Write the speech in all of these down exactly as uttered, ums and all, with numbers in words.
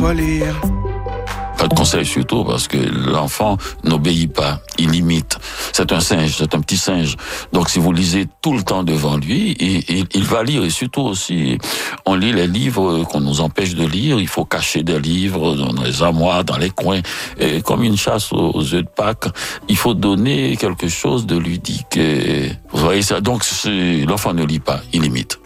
quoi lire. Pas de conseil surtout parce que l'enfant n'obéit pas, il imite. C'est un singe, c'est un petit singe. Donc si vous lisez tout le temps devant lui, il, il, il va lire. Et surtout aussi, on lit les livres qu'on nous empêche de lire. Il faut cacher des livres dans les armoires, dans les coins. Et comme une chasse aux œufs de Pâques, il faut donner quelque chose de ludique. Et vous voyez ça. Donc l'enfant ne lit pas, il imite.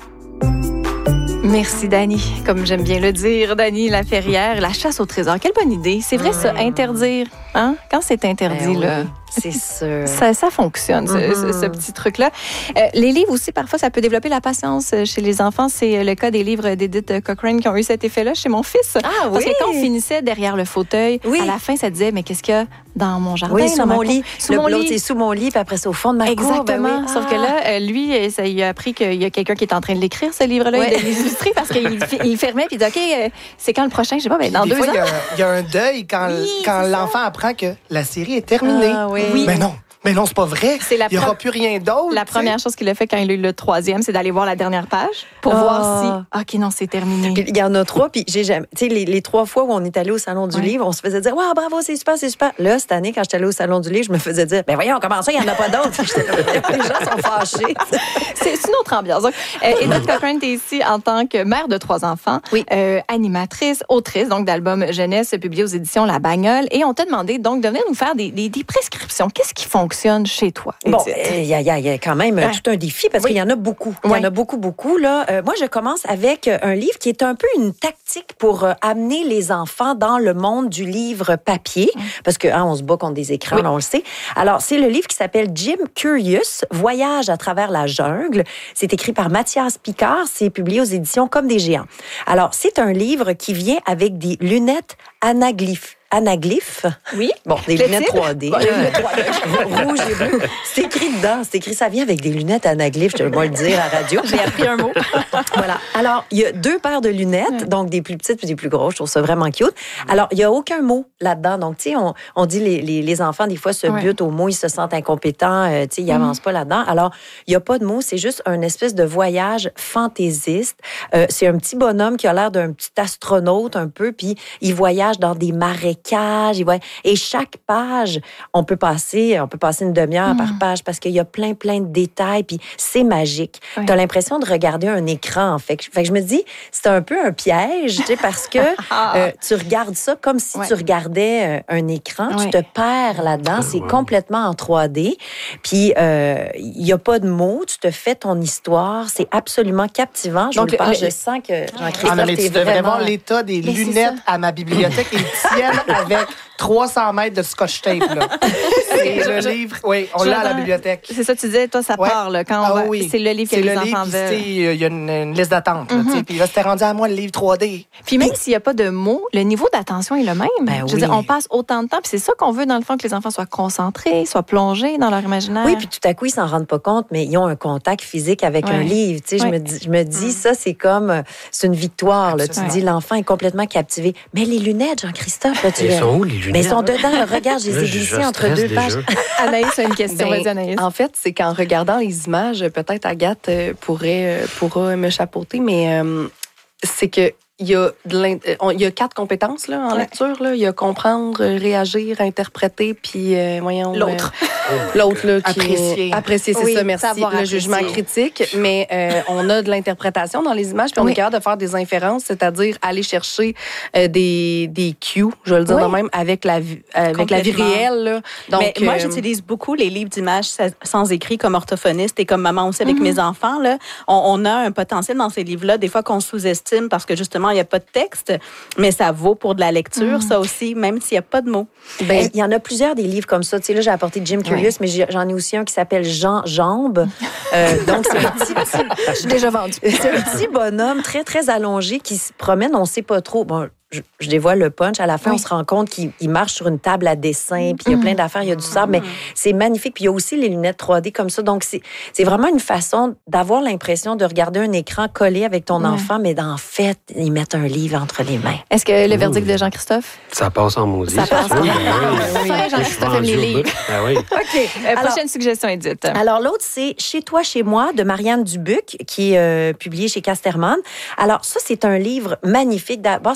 Merci, Dany. Comme j'aime bien le dire, Dany Laferrière, la chasse au trésor. Quelle bonne idée. C'est vrai, ça, interdire. Hein? Quand c'est interdit, ben oui, là. C'est sûr. Ça, ça fonctionne, mm-hmm. ce, ce, ce petit truc-là. Euh, les livres aussi, parfois, ça peut développer la patience chez les enfants. C'est le cas des livres d'Edith Cochrane qui ont eu cet effet-là chez mon fils. Ah Parce oui? que quand on finissait derrière le fauteuil, oui. à la fin, ça disait, mais qu'est-ce qu'il y a dans mon jardin? Oui, sous mon lit. Sous le mon l'autre, lit. c'est sous mon lit, puis après, c'est au fond de ma Exactement. cour. Exactement. Ben oui. Sauf ah. que là, lui, ça, il a appris qu'il y a quelqu'un qui est en train de l'écrire, ce livre-là, ouais. et de l'illustrer, parce qu'il il fermait, puis il dit, OK, c'est quand le prochain? Je sais pas, mais dans Des deux fois, ans. Il y, y a un deuil quand, oui, quand l'enfant apprend que la série est terminée. Ah, oui. Mais non. Mais non, c'est pas vrai. C'est la il n'y aura plus rien d'autre. La première chose qu'il a fait quand il a eu le troisième, c'est d'aller voir la dernière page pour oh. voir si, OK, non, c'est terminé. Puis il y en a trois, puis j'ai jamais, tu sais, les, les trois fois où on est allé au Salon du ouais. Livre, on se faisait dire, waouh, bravo, c'est super, c'est super. Là, cette année, quand j'étais allée au Salon du Livre, je me faisais dire, ben voyons, comment ça, il n'y en a pas d'autres. Les gens sont fâchés. C'est une autre ambiance. Donc, euh, Edith Cochrane, tu es ici en tant que mère de trois enfants, oui. euh, animatrice, autrice, donc d'albums jeunesse publiés aux éditions La Bagnole. Et on t'a demandé donc de venir nous faire des, des, des prescriptions. Qu'est-ce qui fonctionne chez toi? Bon, il euh, y, y, y a quand même ouais. tout un défi parce oui. qu'il y en a beaucoup. Il oui. y en a beaucoup, beaucoup. Là. Euh, moi, je commence avec un livre qui est un peu une tactique pour euh, amener les enfants dans le monde du livre papier mmh. parce que hein, on se bat contre des écrans, oui. là, on le sait. Alors, c'est le livre qui s'appelle Jim Curious, Voyage à travers la jungle. C'est écrit par Mathias Picard. C'est publié aux éditions Comme des géants. Alors, c'est un livre qui vient avec des lunettes anaglyphes. Anaglyphes. Oui. Bon, des Le lunettes type? trois D. Bon, les lunettes trois D. Rouge et bleu. C'est écrit dedans. C'est écrit, ça vient avec des lunettes anaglyphes. Je vais le dire à la radio. J'ai appris un mot. Voilà. Alors, il y a deux paires de lunettes, ouais. donc des plus petites puis des plus grosses. Je trouve ça vraiment cute. Alors, il n'y a aucun mot là-dedans. Donc, tu sais, on, on dit les, les, les enfants, des fois, se ouais. butent aux mots, ils se sentent incompétents, euh, tu sais, ils n'avancent mm. pas là-dedans. Alors, il n'y a pas de mots. C'est juste un espèce de voyage fantaisiste. Euh, c'est un petit bonhomme qui a l'air d'un petit astronaute un peu, puis il voyage dans des marécages. Il voyage, et chaque page, on peut passer, on peut passer une demi-heure mm. par page parce qu'il y a plein, plein de détails, puis c'est magique. Ouais. Tu as l'impression de regarder un écran, en fait. Fait que je me dis, c'est un peu un piège, tu sais, parce que euh, tu regardes ça comme si ouais. tu regardais euh, un écran. Ouais. Tu te perds là-dedans. C'est ouais. complètement en trois D. Puis, il euh, n'y a pas de mots. Tu te fais ton histoire. C'est absolument captivant. Je, Donc, le, je sens que Jean-Christophe, ah, mais tu devrais vraiment... voir l'état des mais lunettes à ma bibliothèque. Ils tiennent avec trois cents mètres de scotch tape, là. C'est le livre. Oui, on l'a à la bibliothèque. C'est ça, tu disais, toi, ça ouais. part, là. Quand ah, on oui. C'est le livre que c'est les le enfants livre, veulent. Il y a une, une liste d'attente, mm-hmm. là. Puis là, c'était rendu à moi, le livre trois D. Puis même s'il n'y a pas de mots, le niveau d'attention est le même. Ben je veux oui. dire, on passe autant de temps. Puis c'est ça qu'on veut, dans le fond, que les enfants soient concentrés, soient plongés dans leur imaginaire. Oui, puis tout à coup, ils s'en rendent pas compte, mais ils ont un contact physique avec ouais. un livre. Tu sais, ouais. je me dis, je me dis mm. ça, c'est comme, c'est une victoire, là. Tu ouais. dis, l'enfant est complètement captivé. Mais les lunettes, Jean-Christophe, là, tu Ils sont où, les lunettes? Mais ils sont dedans, là. Regarde, je les ai glissées entre deux pages. Anaïs a une question. Ben, Vas-y, Anaïs. En fait, c'est qu'en regardant les images, peut-être Agathe pourrait, pourra me chapeauter, mais euh, c'est que il y a de il y a quatre compétences là en ouais. lecture là, il y a comprendre, réagir, interpréter, puis euh, voyons l'autre euh, l'autre là qui apprécier apprécier c'est oui, ça, merci, le apprécier. Jugement critique, mais euh, on a de l'interprétation dans les images, puis on oui. est capable de faire des inférences, c'est-à-dire aller chercher euh, des des cues, je vais le dire oui. de même, avec la vie avec la vie réelle là. Donc mais moi euh, j'utilise beaucoup les livres d'images sans écrit comme orthophoniste et comme maman aussi avec mm-hmm. mes enfants là. On, on a un potentiel dans ces livres là, des fois qu'on sous-estime parce que justement il n'y a pas de texte, mais ça vaut pour de la lecture, mmh. ça aussi, même s'il n'y a pas de mots. Ben, il y en a plusieurs des livres comme ça. Tu sais, là, j'ai apporté Jim Curious, ouais. mais j'en ai aussi un qui s'appelle Jean Jambe. Euh, donc, c'est un petit, petit... Je suis déjà vendue. C'est un petit bonhomme très, très allongé qui se promène, on ne sait pas trop. Bon, je, je dévoile le punch. À la fin, oui. on se rend compte qu'il il marche sur une table à dessin, puis il y a plein d'affaires, il y a du sable, mais c'est magnifique. Puis il y a aussi les lunettes trois D comme ça. Donc, c'est, c'est vraiment une façon d'avoir l'impression de regarder un écran collé avec ton ouais. enfant, mais en fait, ils mettent un livre entre les mains. Est-ce que le verdict de Jean-Christophe? Ça passe en maudit. Ça passe en maudit. oui. Jean-Christophe aime les livres. Ah oui. OK. Euh, alors, prochaine suggestion, Edith. Alors, l'autre, c'est Chez toi, chez moi, de Marianne Dubuc, qui est euh, publié chez Casterman. Alors, ça, c'est un livre magnifique. D'abord, c'est un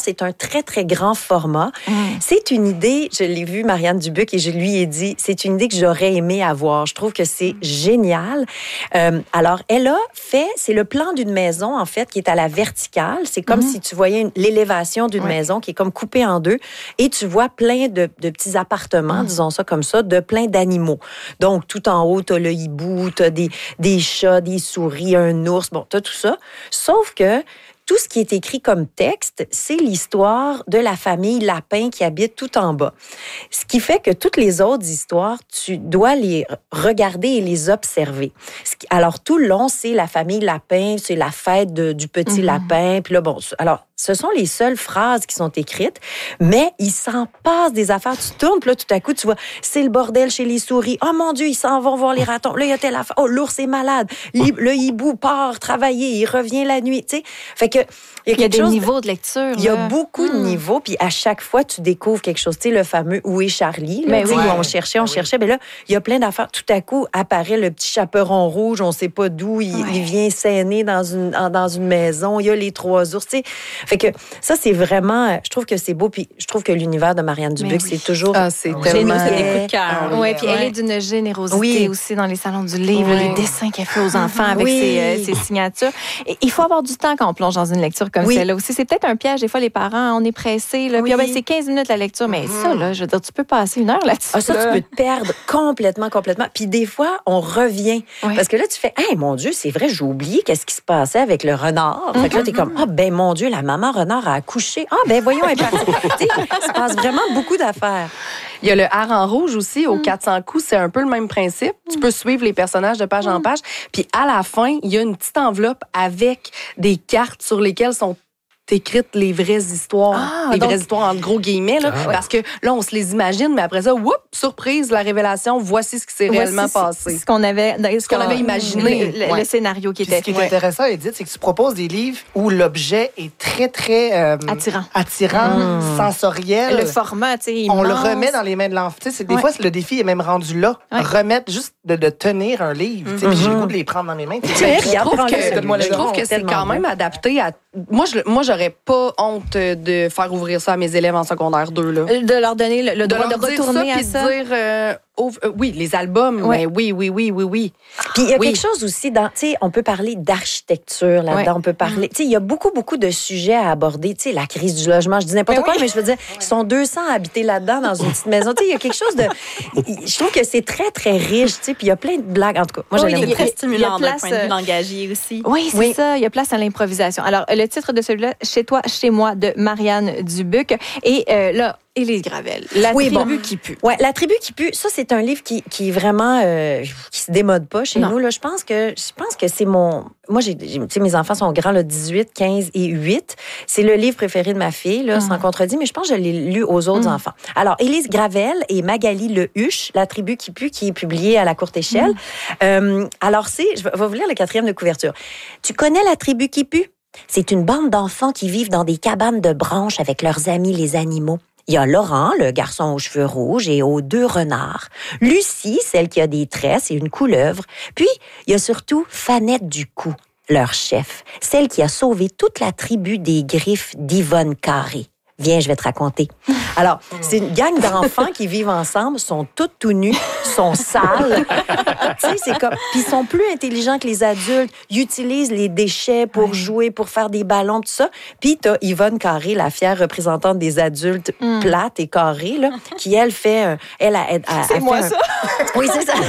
très, très grand format. Mm. C'est une idée, je l'ai vu, Marianne Dubuc, et je lui ai dit, c'est une idée que j'aurais aimé avoir. Je trouve que c'est génial. Euh, alors, elle a fait, c'est le plan d'une maison, en fait, qui est à la verticale. C'est comme mm. si tu voyais une, l'élévation d'une ouais. maison qui est comme coupée en deux, et tu vois plein de, de petits appartements, mm. disons ça comme ça, de plein d'animaux. Donc, tout en haut, t'as le hibou, t'as des, des chats, des souris, un ours, bon, t'as tout ça. Sauf que tout ce qui est écrit comme texte, c'est l'histoire de la famille Lapin qui habite tout en bas. Ce qui fait que toutes les autres histoires, tu dois les regarder et les observer. Alors, tout le long, c'est la famille Lapin, c'est la fête de, du petit mm-hmm. lapin. Puis là, bon, alors, ce sont les seules phrases qui sont écrites, mais il s'en passe des affaires. Tu tournes, puis là, tout à coup, tu vois, c'est le bordel chez les souris. Oh mon Dieu, ils s'en vont voir les ratons. Là, il y a telle affaire. Oh, l'ours est malade. Le hibou part travailler, il revient la nuit. Tu sais, fait que il y a, il y a des chose, niveaux de lecture. Il y a beaucoup mmh. de niveaux, puis à chaque fois, tu découvres quelque chose. Tu sais, le fameux « Où est Charlie? » Mais oui. Où on cherchait, on oui. cherchait. Mais là, il y a plein d'affaires. Tout à coup, apparaît le petit chaperon rouge. On ne sait pas d'où. Il, ouais. il vient s'aîner dans une, dans une maison. Il y a les trois ours. Tu sais. Fait que ça, c'est vraiment... Je trouve que c'est beau. Puis je trouve que l'univers de Marianne Dubuc, oui. c'est toujours... Ah, c'est tellement... C'est des coups de cœur. Ah, oui, ouais, puis ouais. elle est d'une générosité oui. aussi dans les salons du livre. Oui. Les dessins qu'elle fait aux enfants avec oui. ses, euh, ses signatures. Et il faut avoir du temps quand on plonge dans une lecture comme oui. celle-là aussi. C'est peut-être un piège. Des fois, les parents, on est pressés. Là, oui. Puis, ah, ben, c'est quinze minutes la lecture. Mais mm-hmm. ça, là, je veux dire, tu peux passer une heure là-dessus. Ah, ça, là. Tu peux te perdre complètement, complètement. Puis des fois, on revient. Oui. Parce que là, tu fais, hey, mon Dieu, c'est vrai, j'ai oublié qu'est-ce qui se passait avec le renard. Mm-hmm. Fait que là, t'es comme, ah, oh, ben, mon Dieu, la maman renard a accouché. Ah, ben, voyons, elle est partie. Tu sais, il se passe vraiment beaucoup d'affaires. Il y a le hareng rouge aussi, au mm. quatre cents coups, c'est un peu le même principe. Mm. Tu peux suivre les personnages de page mm. en page. Puis à la fin, il y a une petite enveloppe avec des cartes sur lesquelles sont écrites les vraies histoires. Ah, les donc... vraies histoires, entre gros guillemets. Là, ah, ouais. Parce que là, on se les imagine, mais après ça, whoop, surprise, la révélation, voici ce qui s'est voici réellement passé. Ce qu'on avait, ce qu'on avait imaginé. Le, ouais. le scénario qui était. Ce qui est ouais. intéressant, Edith, c'est que tu proposes des livres où l'objet est très, très... Euh, attirant. Attirant, mmh. sensoriel. Le format, tu sais, on le remet dans les mains de l'enfant. Tu sais, des ouais. fois, le défi est même rendu là. Ouais. Remettre, juste de, de tenir un livre. Mm-hmm. Tu sais, puis j'ai le goût de les prendre dans mes mains. Je trouve que, je trouve que c'est quand même adapté à... Moi, je, moi, j'aurais pas honte de faire ouvrir ça à mes élèves en secondaire deux. Là. De leur donner le, le droit de, de retourner ça, à ça. De dire, euh, oh, euh, oui, les albums, ouais. mais oui, oui, oui, oui, oui. Puis il y a oui. quelque chose aussi dans, tu sais, on peut parler d'architecture là-dedans, ouais. on peut parler, tu sais, il y a beaucoup, beaucoup de sujets à aborder, tu sais, la crise du logement, je dis n'importe mais quoi, oui. mais je veux dire, ils sont deux cents à habiter là-dedans dans une petite maison, tu sais, il y a quelque chose de, je trouve que c'est très, très riche, tu sais, puis il y a plein de blagues, en tout cas. Moi, oui, j'aime il y a très stimulant d'un point de vue langagier aussi. Oui, c'est oui. ça, il y a place à l'improvisation. Alors, le titre de celui-là, Chez toi, chez moi, de Marianne Dubuc, et euh, là, Élise Gravel, La oui, tribu bon. qui pue. Ouais, La tribu qui pue, ça c'est un livre qui qui est vraiment euh, qui se démode pas chez non. nous là, je pense que je pense que c'est mon moi j'ai tu sais mes enfants sont grands là, dix-huit, quinze et huit. C'est le livre préféré de ma fille là, mm. sans contredit, mais je pense que je l'ai lu aux autres mm. enfants. Alors Élise Gravel et Magali Lehuche, La tribu qui pue, qui est publié à La Courte Échelle. Mm. Euh, alors c'est je vais vous lire le quatrième de couverture. Tu connais La tribu qui pue? C'est une bande d'enfants qui vivent dans des cabanes de branches avec leurs amis les animaux. Il y a Laurent, le garçon aux cheveux rouges et aux deux renards. Lucie, celle qui a des tresses et une couleuvre. Puis, il y a surtout Fanette Ducou, leur chef, celle qui a sauvé toute la tribu des griffes d'Yvonne Carré. Viens, je vais te raconter. Alors, c'est une gang d'enfants qui vivent ensemble, sont toutes tout nus, sont sales. Tu sais, c'est comme... Puis ils sont plus intelligents que les adultes. Ils utilisent les déchets pour ouais. jouer, pour faire des ballons, tout ça. Puis t'as Yvonne Carré, la fière représentante des adultes mm. plates et carrées, là, qui, elle, fait... Un... Elle, a, elle, elle, c'est elle moi, fait ça? Un... Oui, c'est ça.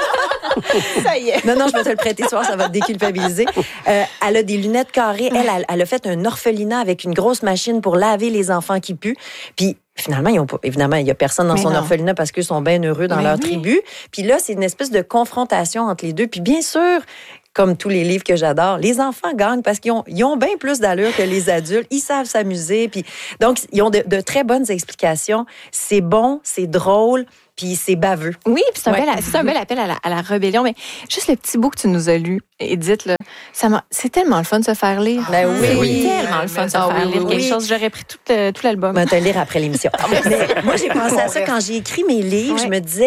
Ça y est. Non, non, je vais te le prêter ce soir, ça va te déculpabiliser. Euh, elle a des lunettes carrées. Elle, elle, elle a fait un orphelinat avec une grosse machine pour laver les enfants qui puent. Puis, finalement, ils ont pas, évidemment, il n'y a personne dans mais son non. orphelinat parce qu'ils sont bien heureux dans mais leur oui. tribu. Puis là, c'est une espèce de confrontation entre les deux. Puis bien sûr, comme tous les livres que j'adore, les enfants gagnent parce qu'ils ont, ils ont bien plus d'allure que les adultes. Ils savent s'amuser. Puis, donc, ils ont de, de très bonnes explications. C'est bon, c'est drôle. Puis c'est baveux. Oui, puis c'est un, ouais. bel, c'est un bel appel à la, à la rébellion. Mais juste le petit bout que tu nous as lu, Edith, là, ça m'a, c'est tellement le fun de se faire lire. Ben oui, c'est oui. tellement le fun de se ah, faire oui, lire oui, quelque oui. chose. J'aurais pris tout, le, tout l'album. Ben, te lire après l'émission. Mais moi, j'ai pensé à ça quand j'ai écrit mes livres. Ouais. Je me disais...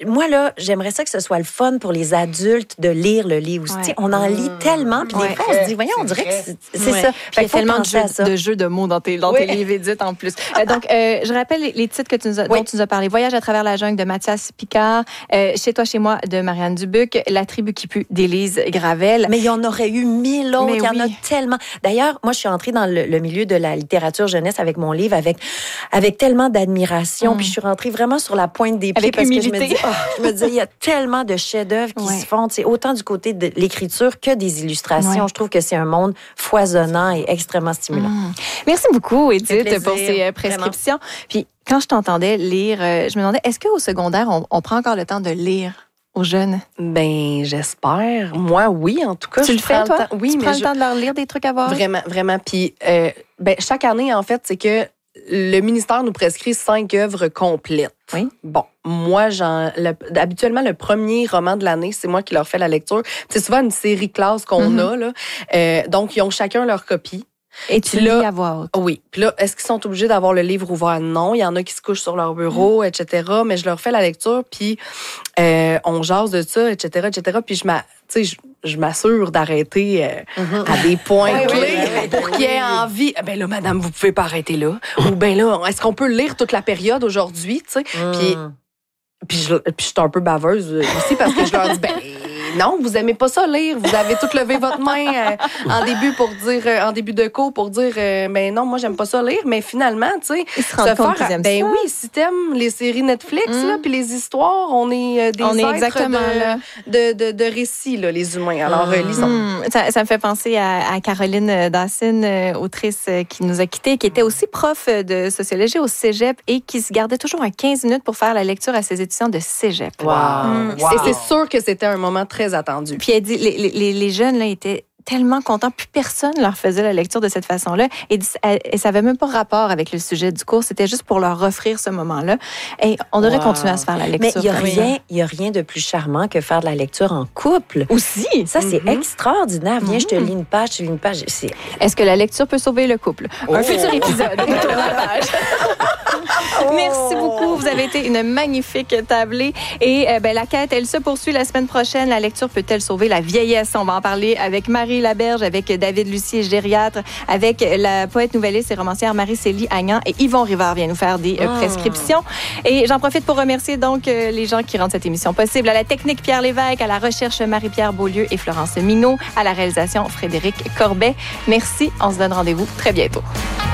moi, là, j'aimerais ça que ce soit le fun pour les adultes de lire le livre. Ouais. On en lit mmh. tellement, puis ouais. des fois, on se dit, voyons, on dirait que c'est, c'est ouais. ça. Il y a tellement de jeux, de jeux de mots dans tes, dans oui. tes livres édites en plus. euh, donc, euh, je rappelle les, les titres que tu nous as, oui. dont tu nous as parlé. Voyage à travers la jungle de Mathias Picard, euh, Chez toi, chez moi de Marianne Dubuc, La tribu qui pue d'Élise Gravel. Mais il y en aurait eu mille autres. Il y en oui. a tellement. D'ailleurs, moi, je suis entrée dans le, le milieu de la littérature jeunesse avec mon livre, avec, avec tellement d'admiration. Mmh. Puis je suis rentrée vraiment sur la pointe des pieds avec parce humilité. que je me dis, oh, je me disais, il y a tellement de chefs-d'œuvre qui ouais. se font, autant du côté de l'écriture que des illustrations. Ouais. Je trouve que c'est un monde foisonnant et extrêmement stimulant. Mmh. Merci beaucoup, Édith, pour ces euh, prescriptions. Vraiment. Puis quand je t'entendais lire, euh, je me demandais, est-ce qu'au secondaire, on, on prend encore le temps de lire aux jeunes? Ben, j'espère. Moi, oui, en tout cas. Tu le fais, toi? Le oui, tu mais prends je... le temps de leur lire des trucs à voir? Vraiment, vraiment. Puis, euh, ben, chaque année, en fait, c'est que le ministère nous prescrit cinq œuvres complètes. Oui. Bon, moi, j'en, le, habituellement, le premier roman de l'année, c'est moi qui leur fais la lecture. C'est souvent une série classe qu'on mm-hmm. a, là. Euh, donc, ils ont chacun leur copie. Et tu lis à voix haute. Oui. Puis là, est-ce qu'ils sont obligés d'avoir le livre ouvert? Non. Il y en a qui se couchent sur leur bureau, mm. et cetera. Mais je leur fais la lecture, puis euh, on jase de ça, et cetera, et cetera. Puis je m'a, tu sais, je, je m'assure d'arrêter euh, mm-hmm. à des points oui, clés oui, pour qu'il y ait envie. Ben là, madame, vous pouvez pas arrêter là. Ou ben là, est-ce qu'on peut lire toute la période aujourd'hui, tu sais? Mm. Puis, puis je, puis je suis un peu baveuse aussi parce que je leur dis, ben non, vous aimez pas ça lire. Vous avez tout levé votre main euh, en début pour dire, euh, en début de cours pour dire, euh, ben non, moi j'aime pas ça lire. Mais finalement, tu sais, se, se faire, ben ça. oui, si t'aimes les séries Netflix mm. là, puis les histoires, on est euh, des on êtres est exactement de, de, de, de récits là, les humains. Alors mm. euh, lisons. Mm. Ça, ça me fait penser à, à Caroline Dawson, euh, autrice euh, qui nous a quittés, qui était aussi prof de sociologie au Cégep et qui se gardait toujours un quinze minutes pour faire la lecture à ses étudiants de Cégep. Wow. Mm. wow. Et c'est sûr que c'était un moment très attendu. Puis elle dit, les, les, les jeunes là étaient tellement contents, plus personne leur faisait la lecture de cette façon-là. Et, et, et ça n'avait même pas rapport avec le sujet du cours, c'était juste pour leur offrir ce moment-là. Et on devrait wow. continuer à se faire la lecture. Mais il y a rien, il y a rien de plus charmant que faire de la lecture en couple. Aussi. Ça, c'est mm-hmm. extraordinaire. Viens, mm-hmm. je te lis une page, je te lis une page. C'est... Est-ce que la lecture peut sauver le couple? Oh. Un futur épisode. Oh. Merci beaucoup. Vous avez été une magnifique tablée. Et euh, ben, la quête, elle se poursuit la semaine prochaine. La lecture peut-elle sauver la vieillesse? On va en parler avec Marie Laberge, avec David Lucier, gériatre, avec la poète nouvelliste et romancière Marie-Célie Agnan et Yvon Rivard vient nous faire des euh, prescriptions. Et j'en profite pour remercier donc euh, les gens qui rendent cette émission possible. À la technique, Pierre Lévesque, à la recherche, Marie-Pierre Beaulieu et Florence Minot, à la réalisation, Frédéric Corbet. Merci. On se donne rendez-vous très bientôt.